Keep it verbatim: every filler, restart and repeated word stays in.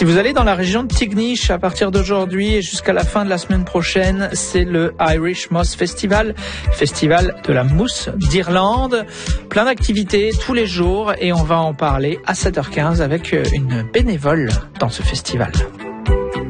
Si vous allez dans la région de Tignish à partir d'aujourd'hui et jusqu'à la fin de la semaine prochaine, c'est le Irish Moss Festival, festival de la mousse d'Irlande. Plein d'activités tous les jours et on va en parler à sept heures quinze avec une bénévole dans ce festival.